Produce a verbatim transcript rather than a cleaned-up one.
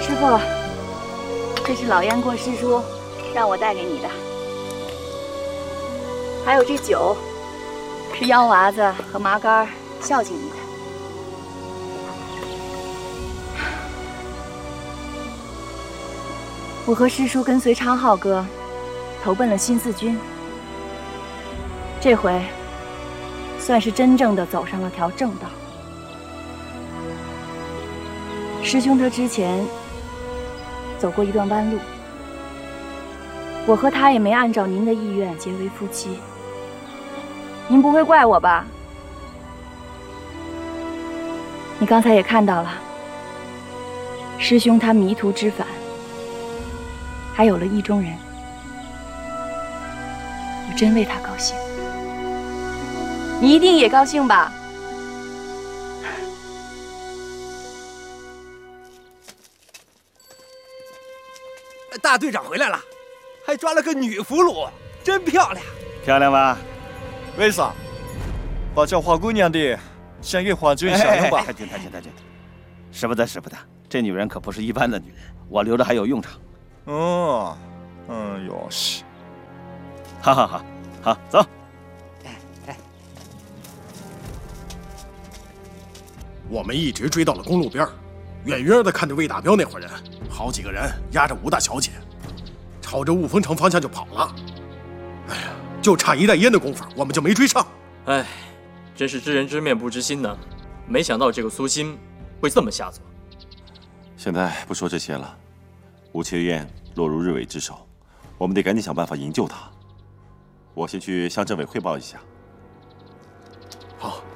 师傅，这是老燕过师叔让我带给你的，还有这酒，是幺娃子和麻杆孝敬你的。我和师叔跟随昌浩哥，投奔了新四军，这回算是真正的走上了条正道。师兄他之前走过一段弯路，我和他也没按照您的意愿结为夫妻，您不会怪我吧？你刚才也看到了，师兄他迷途知返，还有了意中人，我真为他高兴。你一定也高兴吧？ 大队长回来了，还抓了个女俘虏，真漂亮。 漂亮吧？ 为啥？把叫花姑娘的献给皇军享用吧。 太君，太君，太君，使不得，使不得！这女人可不是一般的女人，我留着还有用场。 哦，嗯，哟西。 好好好，好，走。 我们一直追到了公路边，远远的看着魏大彪那伙人，好几个人押着吴大小姐，朝着雾峰城方向就跑了。哎呀，就差一袋烟的功夫，我们就没追上。 哎，真是知人知面不知心呢。没想到这个苏辛会这么下作。 现在不说这些了，吴切燕落入日伪之手，我们得赶紧想办法营救她。我先去向政委汇报一下。 好。